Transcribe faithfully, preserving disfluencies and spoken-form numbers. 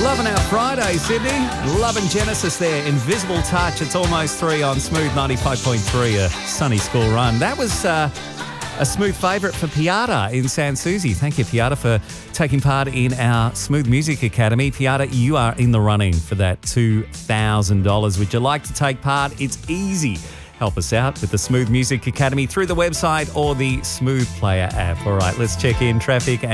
Loving our Friday, Sydney. Loving Genesis there. Invisible Touch. It's almost three on Smooth ninety-five point three, a sunny school run. That was uh, a Smooth favourite for Piata in Sans Souci. Thank you, Piata, for taking part in our Smooth Music Academy. Piata, you are in the running for that two thousand dollars. Would you like to take part? It's easy. Help us out with the Smooth Music Academy through the website or the Smooth Player app. All right, let's check in traffic and